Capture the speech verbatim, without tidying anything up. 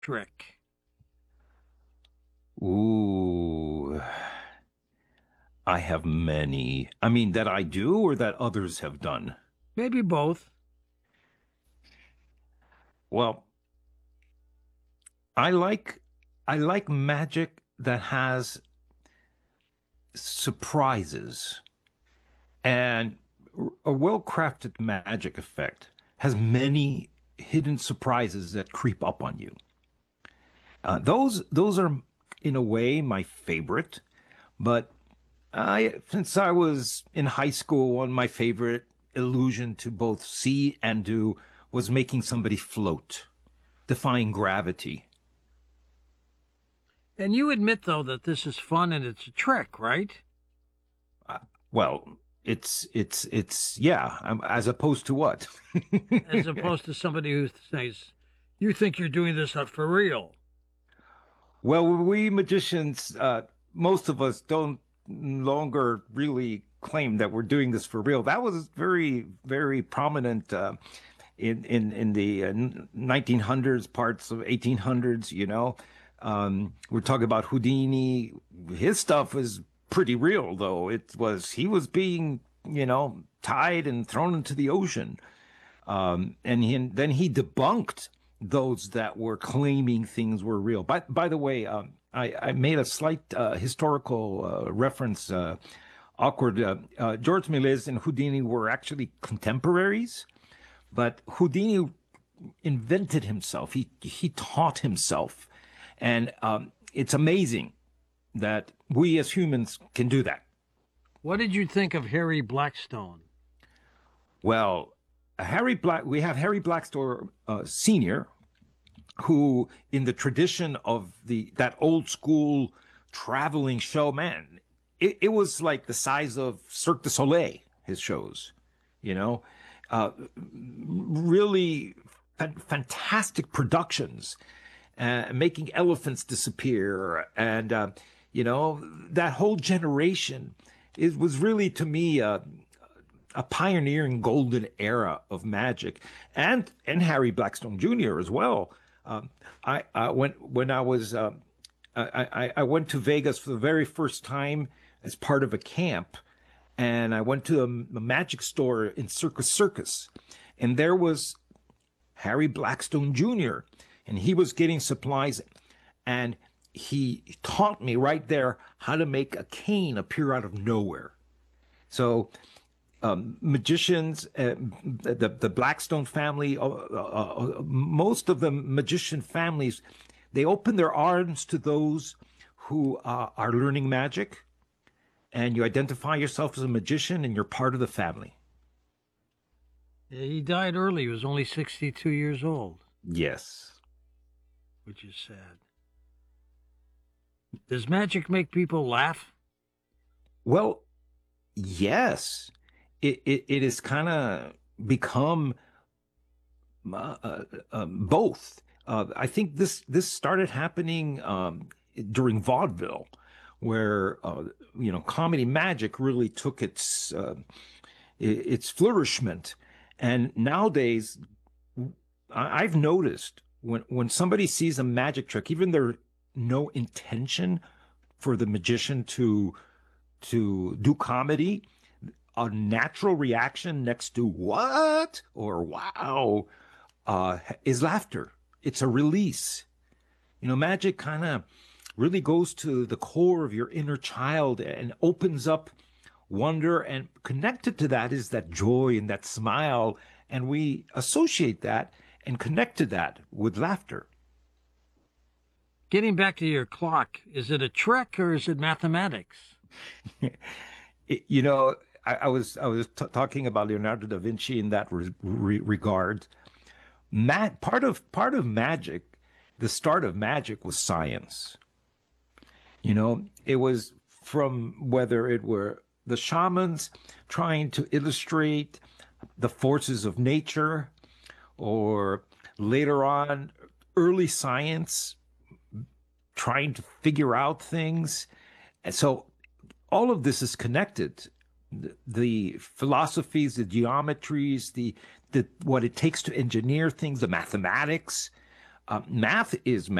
trick? Ooh, I have many. I mean, that I do or that others have done? Maybe both. Well, I like I like magic that has surprises, and a well-crafted magic effect has many hidden surprises that creep up on you. Uh, those those are in a way my favorite, but I since I was in high school, one of my favorite illusion to both see and do was making somebody float, defying gravity. And you admit, though, that this is fun and it's a trick, right? Uh, well, it's it's it's yeah, um, as opposed to what? As opposed to somebody who says, you think you're doing this for real. Well, we magicians, uh, most of us don't longer really claim that we're doing this for real. That was very, very prominent uh, in in in the uh, nineteen hundreds, parts of eighteen hundreds. You know, um, we're talking about Houdini. His stuff was pretty real, though. It was he was being, you know, tied and thrown into the ocean. Um, and he, then he debunked those that were claiming things were real. By, by the way, um, I, I made a slight uh, historical uh, reference, uh, awkward. Uh, uh, George Méliès and Houdini were actually contemporaries, but Houdini invented himself. He he taught himself, and um, it's amazing that we as humans can do that. What did you think of Harry Blackstone? Well, Harry Black, we have Harry Blackstone uh, Senior, who, in the tradition of the that old school traveling show, man, it, it was like the size of Cirque du Soleil. His shows, you know, uh, really fa- fantastic productions, uh, making elephants disappear, and uh, you know that whole generation. It was really to me. Uh, a pioneering golden era of magic, and and Harry Blackstone Junior as well. Um, I uh, when when I was uh, I, I I went to Vegas for the very first time as part of a camp, and I went to a, a magic store in Circus Circus, and there was Harry Blackstone Junior and he was getting supplies, and he taught me right there how to make a cane appear out of nowhere. So um, magicians, uh, the the Blackstone family, uh, uh, uh, most of the magician families, they open their arms to those who uh, are learning magic, and you identify yourself as a magician, and you're part of the family. He died early. He was only sixty-two years old, Yes. which is sad. Does magic make people laugh? Well, yes. It it, it has kind of become uh, uh, um, both. Uh, I think this this started happening um, during vaudeville, where uh, you know comedy magic really took its uh, its flourishment, and nowadays I- I've noticed when when somebody sees a magic trick, even there no intention for the magician to to do comedy, a natural reaction next to what or wow uh, is laughter. It's a release. You know, magic kind of really goes to the core of your inner child and opens up wonder. And connected to that is that joy and that smile. And we associate that and connect to that with laughter. Getting back to your clock, is it a trick or is it mathematics? It- you know, I, I was I was t- talking about Leonardo da Vinci in that re- re- regard. Ma- part of part of magic, the start of magic was science. You know, it was from whether it were the shamans trying to illustrate the forces of nature, or later on, early science trying to figure out things. And so all of this is connected. The, the philosophies, the geometries, the, the what it takes to engineer things, the mathematics. uh, math is